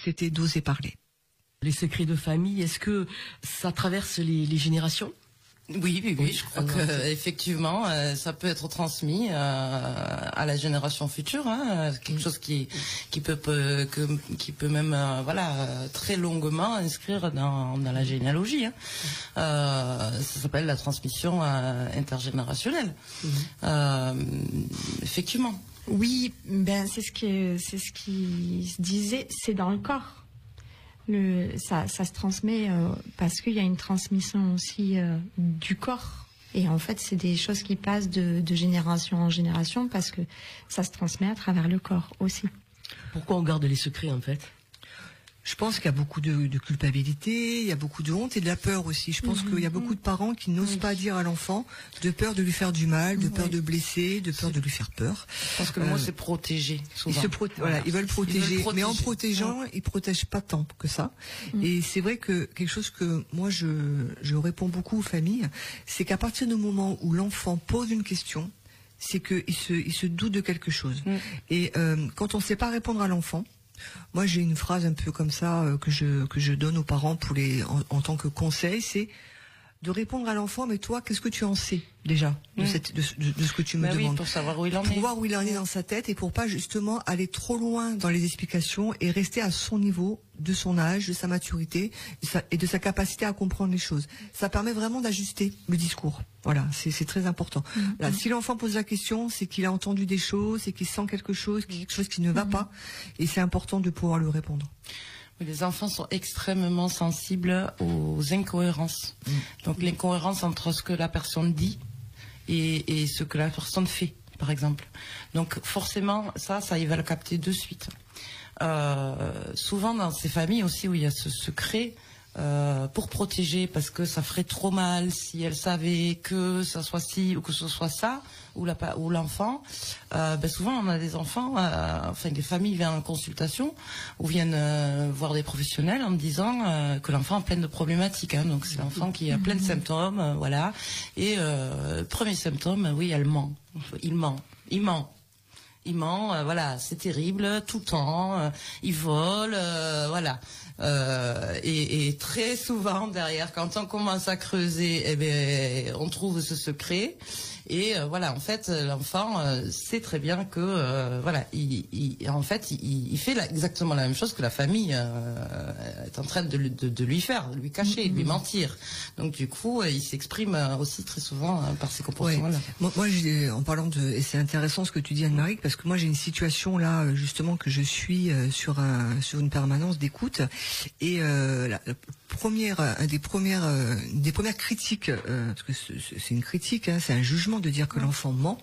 c'était d'oser parler. Les secrets de famille, est-ce que ça traverse les générations ? Oui, je crois que effectivement, ça peut être transmis à la génération future, hein, quelque chose qui peut même très longuement inscrire dans la généalogie. Hein. Ça s'appelle la transmission intergénérationnelle. Effectivement. Oui, c'est ce qui se disait, c'est dans le corps. Ça se transmet parce qu'il y a une transmission aussi du corps. Et en fait, c'est des choses qui passent de génération en génération parce que ça se transmet à travers le corps aussi. Pourquoi on garde les secrets en fait ? Je pense qu'il y a beaucoup de culpabilité, il y a beaucoup de honte et de la peur aussi. Je pense qu'il y a beaucoup de parents qui n'osent pas dire à l'enfant, de peur de lui faire du mal, de peur de blesser, de peur de lui faire peur. Je pense que le mot c'est protéger. Souvent. Ils veulent protéger, mais en protégeant, ils protègent pas tant que ça. Et c'est vrai que quelque chose que moi je réponds beaucoup aux familles, c'est qu'à partir du moment où l'enfant pose une question, c'est qu'il se doute de quelque chose. Et quand on ne sait pas répondre à l'enfant, moi, j'ai une phrase un peu comme ça que je donne aux parents en tant que conseil, c'est de répondre à l'enfant. Mais toi, qu'est-ce que tu en sais déjà de ce que tu me demandes, pour savoir où il en est, pour voir où il en est dans sa tête et pour pas justement aller trop loin dans les explications et rester à son niveau, de son âge, de sa maturité et de sa capacité à comprendre les choses. Ça permet vraiment d'ajuster le discours. Voilà, c'est très important. Là, si l'enfant pose la question, c'est qu'il a entendu des choses, c'est qu'il sent quelque chose qui ne va pas, et c'est important de pouvoir lui répondre. Les enfants sont extrêmement sensibles aux incohérences. Donc l'incohérence entre ce que la personne dit et ce que la personne fait, par exemple. Donc forcément, ça il va le capter de suite. Souvent dans ces familles aussi où il y a ce secret, pour protéger, parce que ça ferait trop mal si elle savait que ça soit ci ou que ce soit ça, ou l'enfant. Souvent on a des enfants, des familles viennent en consultation ou viennent voir des professionnels en me disant que l'enfant a plein de problématiques. Hein, donc c'est l'enfant qui a plein de symptômes, voilà. Et premier symptôme, oui, il ment. Voilà, c'est terrible, tout le temps, il vole, voilà. Et très souvent derrière, quand on commence à creuser, on trouve ce secret. Et voilà, en fait, l'enfant sait très bien que il fait exactement la même chose que la famille est en train de lui faire, de lui cacher, de lui mentir. Donc du coup, il s'exprime aussi très souvent par ces comportements-là. Moi, en parlant et c'est intéressant ce que tu dis, Anne-Marie, parce que moi j'ai une situation là justement que je suis sur une permanence d'écoute et des premières critiques, parce que c'est une critique, hein, c'est un jugement de dire que l'enfant ment.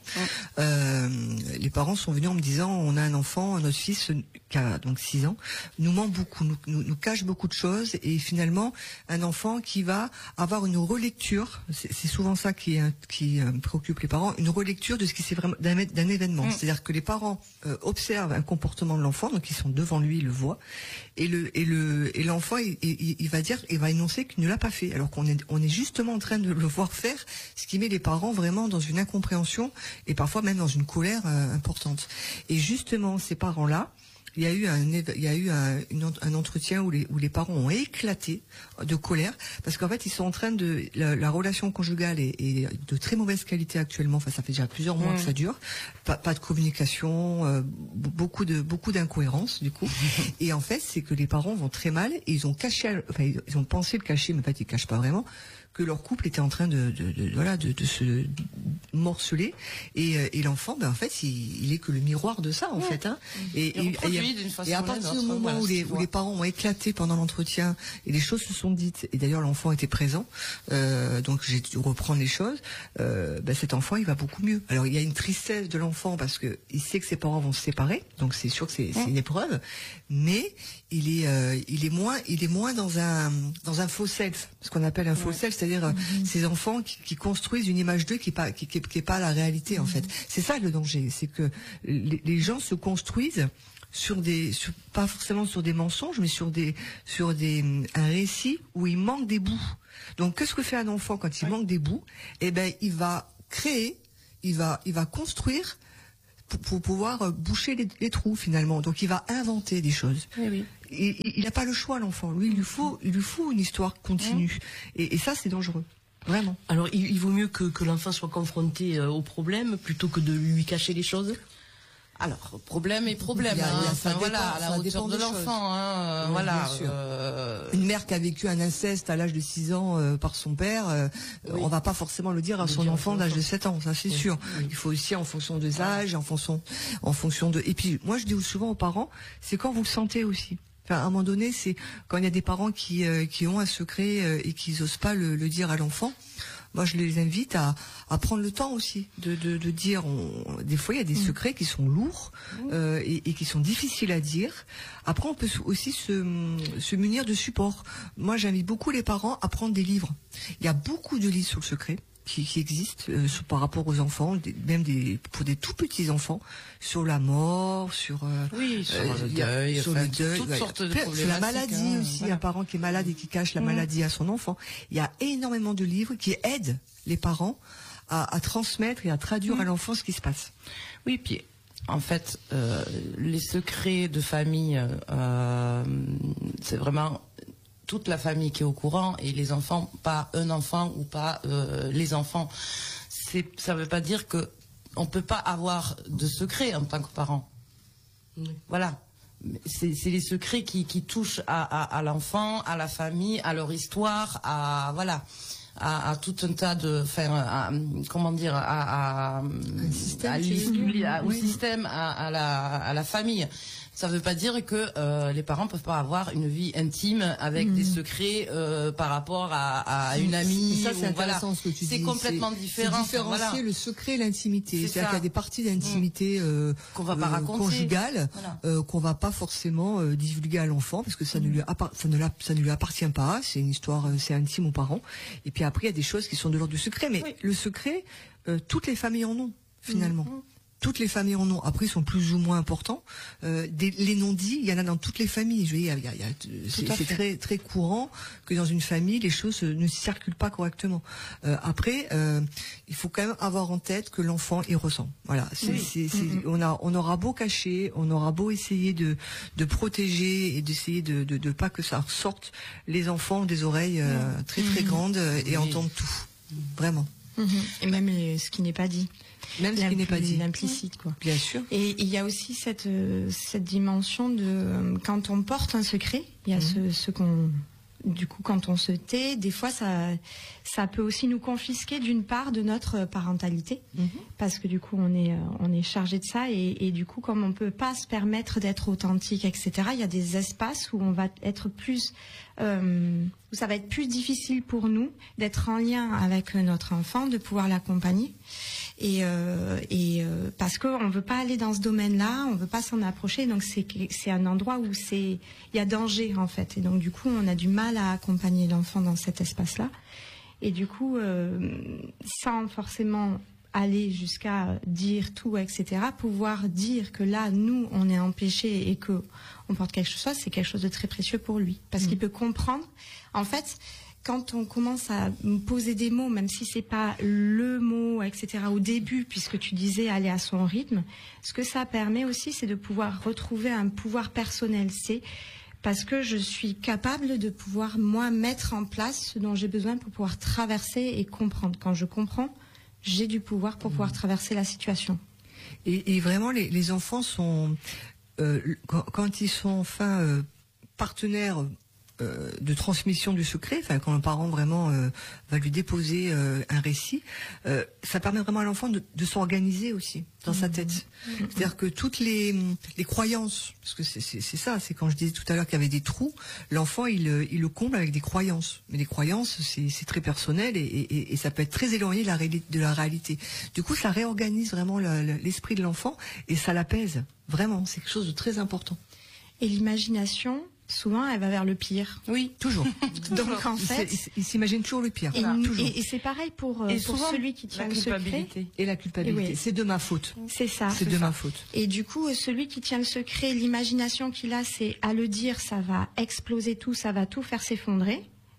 Les parents sont venus en me disant, on a un enfant, notre fils qui a donc 6 ans, nous ment beaucoup, nous cache beaucoup de choses, et finalement un enfant qui va avoir une relecture, c'est souvent ça qui préoccupe les parents, une relecture de ce qui s'est vraiment d'un événement. C'est-à-dire que les parents observent un comportement de l'enfant, donc ils sont devant lui, ils le voient, et l'enfant il va énoncer qu'il ne l'a pas fait, alors qu'on est justement en train de le voir faire, ce qui met les parents vraiment dans une incompréhension et parfois même dans une colère importante. Et justement, ces parents-là, il y a eu un entretien où les parents ont éclaté de colère parce qu'en fait ils sont en train de la relation conjugale est de très mauvaise qualité actuellement. Enfin, ça fait déjà plusieurs mois que ça dure. Pas de communication, beaucoup d'incohérences du coup. Et en fait, c'est que les parents vont très mal et ils ont pensé le cacher, mais en fait ils cachent pas vraiment, que leur couple était en train de se morceler et l'enfant, en fait, il est que le miroir de ça en fait, hein. Et à partir du moment où les parents ont éclaté pendant l'entretien et les choses se sont dites, et d'ailleurs l'enfant était présent, donc j'ai dû reprendre les choses, cet enfant il va beaucoup mieux. Alors il y a une tristesse de l'enfant parce que il sait que ses parents vont se séparer, donc c'est sûr que c'est une épreuve, mais il est moins dans un faux self, ce qu'on appelle un faux self, c'est-à-dire ces enfants qui construisent une image d'eux qui est pas la réalité en fait. C'est ça le danger, c'est que les gens se construisent pas forcément sur des mensonges, mais sur un récit où il manque des bouts. Donc qu'est-ce que fait un enfant quand il manque des bouts? Il va créer, il va construire pour pouvoir boucher les trous finalement. Donc il va inventer des choses. Oui. Et il n'a pas le choix, l'enfant. Lui, il lui faut une histoire continue. Et ça, c'est dangereux. Vraiment. Alors, il vaut mieux que l'enfant soit confronté au problème plutôt que de lui cacher les choses. Alors, problème et problème, à la hauteur de l'enfant, Oui, bien sûr. Une mère qui a vécu un inceste à l'âge de 6 ans par son père, on va pas forcément le dire à son enfant d'âge de 7 ans, ça c'est sûr. Oui. Il faut aussi en fonction des âges, en fonction de... Et puis, moi je dis souvent aux parents, c'est quand vous le sentez aussi. Enfin, à un moment donné, c'est quand il y a des parents qui ont un secret et qui n'osent pas le dire à l'enfant. Moi, je les invite à prendre le temps aussi de dire. Des fois, il y a des secrets qui sont lourds et qui sont difficiles à dire. Après, on peut aussi se munir de supports. Moi, j'invite beaucoup les parents à prendre des livres. Il y a beaucoup de livres sur le secret qui existent par rapport aux enfants, même pour des tout petits enfants, sur la mort, sur le deuil, toutes sortes de problématiques. Sur la maladie aussi, un parent qui est malade et qui cache la maladie à son enfant. Il y a énormément de livres qui aident les parents à transmettre et à traduire à l'enfant ce qui se passe. Oui, puis en fait, les secrets de famille, c'est vraiment toute la famille qui est au courant et les enfants, pas un enfant ou pas les enfants. Ça veut pas dire que on peut pas avoir de secrets en tant que parent. Voilà. C'est les secrets qui touchent à l'enfant, à la famille, à leur histoire, à tout un tas de, au système, à la famille. Ça ne veut pas dire que les parents peuvent pas avoir une vie intime avec des secrets par rapport à une amie. Ça, c'est intéressant ce que tu dis. C'est complètement différent. C'est différencier le secret et l'intimité. C'est-à-dire qu'il y a des parties d'intimité qu'on va pas raconter, conjugale, qu'on va pas forcément divulguer à l'enfant parce que ça ne lui appartient pas. C'est une histoire, c'est intime aux parents. Et puis après, il y a des choses qui sont de l'ordre du secret. Mais le secret, toutes les familles en ont finalement. Toutes les familles en ont. Après, ils sont plus ou moins importants. Les non-dits, il y en a dans toutes les familles. Je veux dire, c'est très très courant que dans une famille, les choses ne circulent pas correctement. Après, il faut quand même avoir en tête que l'enfant y ressent. Voilà. On aura beau cacher, on aura beau essayer de protéger et d'essayer de pas que ça sorte. Les enfants ont des oreilles très très grandes et entendent tout. Vraiment. Et même ce qui n'est pas dit. Même ce qui n'est pas dit. L'implicite, quoi. Bien sûr. Et il y a aussi cette dimension de quand on porte un secret, il y a ce qu'on, du coup, quand on se tait, des fois ça peut aussi nous confisquer d'une part de notre parentalité, parce que du coup on est chargé de ça et du coup comme on peut pas se permettre d'être authentique, etc. Il y a des espaces où on va être plus où ça va être plus difficile pour nous d'être en lien avec notre enfant, de pouvoir l'accompagner. Et parce qu'on veut pas aller dans ce domaine-là, on veut pas s'en approcher, donc c'est un endroit où il y a danger en fait, et donc du coup on a du mal à accompagner l'enfant dans cet espace-là, et du coup sans forcément aller jusqu'à dire tout, etc. Pouvoir dire que là nous on est empêché et que on porte quelque chose, c'est quelque chose de très précieux pour lui, parce qu'il peut comprendre en fait. Quand on commence à poser des mots, même si c'est pas le mot, etc. au début, puisque tu disais aller à son rythme, ce que ça permet aussi, c'est de pouvoir retrouver un pouvoir personnel. C'est parce que je suis capable de pouvoir, moi, mettre en place ce dont j'ai besoin pour pouvoir traverser et comprendre. Quand je comprends, j'ai du pouvoir pour pouvoir traverser la situation. Et vraiment, les enfants sont, quand ils sont enfin partenaires de transmission du secret, enfin quand un parent vraiment va lui déposer un récit, ça permet vraiment à l'enfant de s'organiser aussi dans sa tête. C'est-à-dire que toutes les croyances, parce que c'est ça, c'est quand je disais tout à l'heure qu'il y avait des trous, l'enfant il le comble avec des croyances. Mais les croyances c'est très personnel et ça peut être très éloigné de la réalité. Du coup ça réorganise vraiment l'esprit de l'enfant et ça l'apaise. Vraiment, c'est quelque chose de très important. Et l'imagination, souvent, elle va vers le pire. Oui, toujours. Donc en fait, il s'imagine toujours le pire. Et c'est pareil pour celui qui tient le secret. Et la culpabilité. Oui. C'est de ma faute. C'est ça. C'est de ma faute. Et du coup, celui qui tient le secret, l'imagination qu'il a, c'est à le dire, ça va exploser tout, ça va tout faire s'effondrer.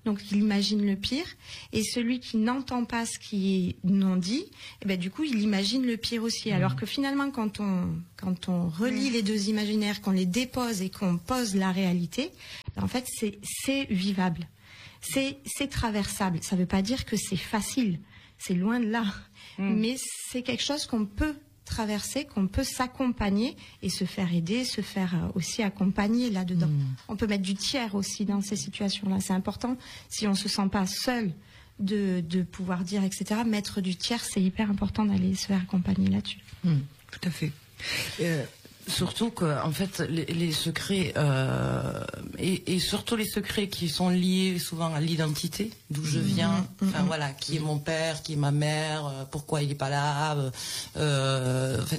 donc il imagine le pire. Et celui qui n'entend pas ce qui est non dit, eh ben, du coup, il imagine le pire aussi. Alors que finalement, quand on relie les deux imaginaires, qu'on les dépose et qu'on pose la réalité, en fait, c'est vivable. C'est traversable. Ça ne veut pas dire que c'est facile. C'est loin de là. Mais c'est quelque chose qu'on peut traverser, qu'on peut s'accompagner et se faire aider, se faire aussi accompagner là-dedans. On peut mettre du tiers aussi dans ces situations-là. C'est important, si on ne se sent pas seul, de pouvoir dire, etc. Mettre du tiers, c'est hyper important d'aller se faire accompagner là-dessus. Tout à fait. Surtout que, en fait, les secrets et surtout les secrets qui sont liés souvent à l'identité, d'où je viens, enfin voilà, qui est mon père, qui est ma mère, pourquoi il est pas là, enfin,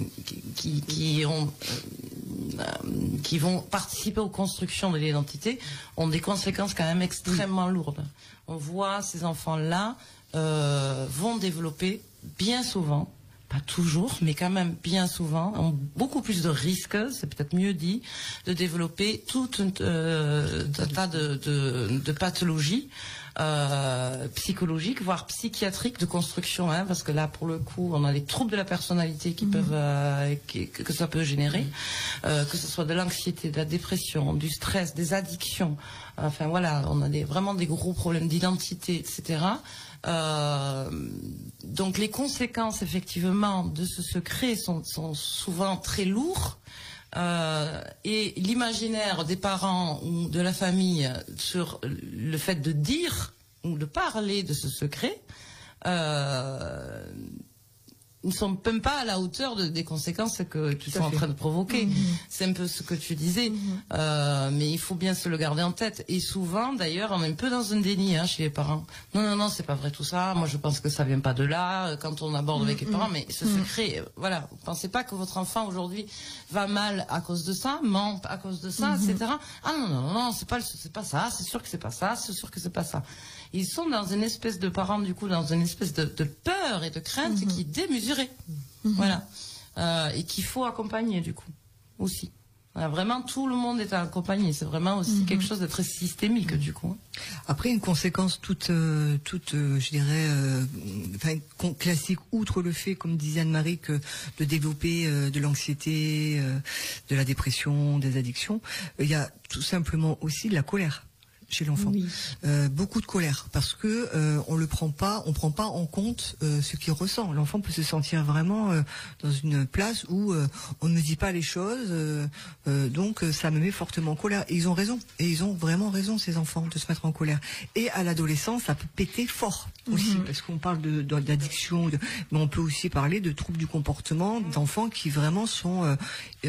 qui vont participer aux constructions de l'identité, ont des conséquences quand même extrêmement lourdes. On voit ces enfants-là vont développer bien souvent. Pas toujours, mais quand même bien souvent, ont beaucoup plus de risques, c'est peut-être mieux dit, de développer tout un tas de pathologies psychologiques, voire psychiatriques de construction, hein, parce que là, pour le coup, on a les troubles de la personnalité qui peuvent, que ça peut générer, que ce soit de l'anxiété, de la dépression, du stress, des addictions. Enfin voilà, on a vraiment des gros problèmes d'identité, etc. Donc les conséquences effectivement de ce secret sont souvent très lourds et l'imaginaire des parents ou de la famille sur le fait de dire ou de parler de ce secret ne sont même pas à la hauteur des conséquences que tu sont en train de provoquer. C'est un peu ce que tu disais, mais il faut bien se le garder en tête. Et souvent, d'ailleurs, on est un peu dans un déni chez les parents. Non, c'est pas vrai tout ça. Moi, je pense que ça vient pas de là. Quand on aborde avec les parents, mais ce secret, voilà, vous pensez pas que votre enfant aujourd'hui va mal à cause de ça, ment à cause de ça, etc. Ah non, c'est pas ça. C'est sûr que c'est pas ça. C'est sûr que c'est pas ça. Ils sont dans une espèce de parents, du coup, dans une espèce de peur et de crainte qui est démesurée. Voilà. Et qu'il faut accompagner, du coup, aussi. Voilà, vraiment, tout le monde est accompagné. C'est vraiment aussi quelque chose de très systémique, du coup. Après, une conséquence toute je dirais, classique, outre le fait, comme disait Anne-Marie, que de développer de l'anxiété, de la dépression, des addictions, il y a tout simplement aussi de la colère chez l'enfant. Beaucoup de colère, parce que on prend pas en compte ce qu'il ressent. L'enfant peut se sentir vraiment dans une place où on ne me dit pas les choses, donc ça me met fortement en colère. Et ils ont raison, et ils ont vraiment raison, ces enfants, de se mettre en colère. Et à l'adolescence, ça peut péter fort aussi, parce qu'on parle d'addiction, mais on peut aussi parler de troubles du comportement, d'enfants qui vraiment sont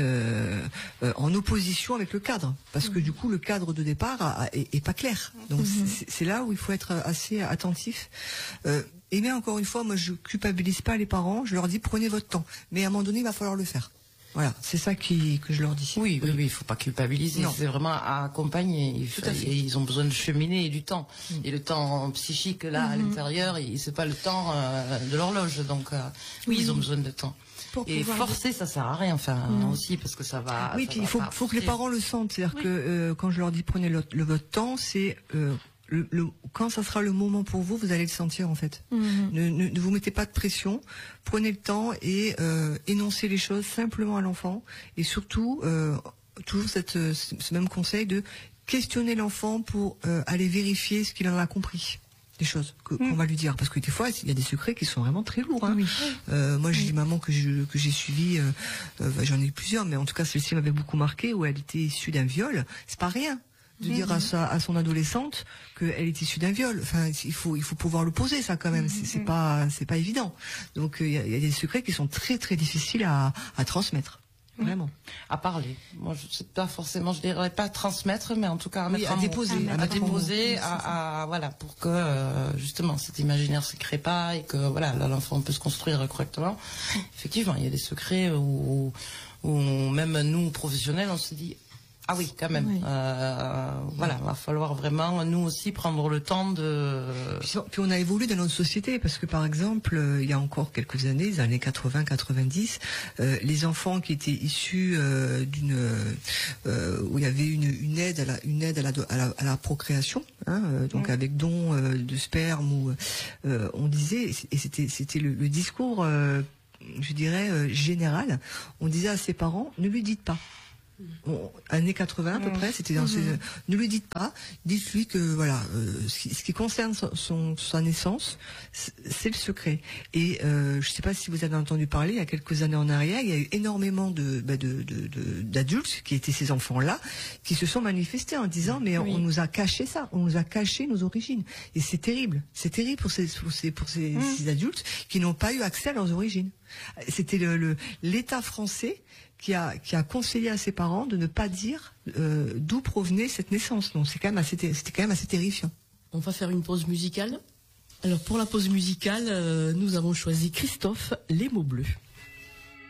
en opposition avec le cadre, parce que du coup le cadre de départ est pas clair. Donc c'est là où il faut être assez attentif. Et bien encore une fois, moi je culpabilise pas les parents, je leur dis prenez votre temps, mais à un moment donné il va falloir le faire. Voilà, c'est ça que je leur dis. Oui, il faut pas culpabiliser, c'est vraiment à accompagner. Ils ont besoin de cheminer et du temps. Et le temps psychique là à l'intérieur, c'est pas le temps de l'horloge, donc ils ont besoin de temps. Et forcer, ça sert à rien, enfin aussi, parce que ça va. Oui, puis il faut que les parents le sentent, c'est-à-dire que quand je leur dis prenez votre temps, c'est quand ça sera le moment pour vous, vous allez le sentir en fait. Ne vous mettez pas de pression, prenez le temps et énoncez les choses simplement à l'enfant, et surtout toujours ce même conseil de questionner l'enfant pour aller vérifier ce qu'il en a compris. Des choses qu'on va lui dire, parce que des fois il y a des secrets qui sont vraiment très lourds. Moi j'ai une maman que j'ai suivie, j'en ai eu plusieurs, mais en tout cas celle-ci m'avait beaucoup marqué, où elle était issue d'un viol. C'est pas rien de dire à son adolescente qu'elle est issue d'un viol. Enfin, il faut pouvoir le poser, ça, quand même. C'est pas évident. Donc il y a des secrets qui sont très très difficiles à transmettre. Vraiment. À parler. Moi, je sais pas forcément, je dirais pas transmettre, mais en tout cas à mettre à déposer, voilà, pour que justement cet imaginaire se crée pas et que voilà, là, l'enfant peut se construire correctement. Effectivement, il y a des secrets où même nous professionnels, on se dit ah oui, quand même. Voilà, falloir vraiment, nous aussi, prendre le temps de... Puis on a évolué dans notre société, parce que par exemple, il y a encore quelques années, les années 80-90, les enfants qui étaient issus où il y avait une aide à la procréation, hein, donc avec don de sperme, ou on disait, et c'était le discours, je dirais général, on disait à ses parents, ne lui dites pas. Années 80 à peu près, c'était dans ne lui dites pas, dites-lui que voilà, ce qui concerne sa naissance, c'est le secret. Et je sais pas si vous avez entendu parler, il y a quelques années en arrière, il y a eu énormément d'adultes qui étaient ces enfants-là, qui se sont manifestés en disant mais on nous a caché ça, on nous a caché nos origines. Et c'est terrible pour ces adultes qui n'ont pas eu accès à leurs origines. C'était l'État français qui a conseillé à ses parents de ne pas dire d'où provenait cette naissance. Donc c'était quand même assez terrifiant. On va faire une pause musicale. Alors pour la pause musicale, nous avons choisi Christophe, Les mots bleus.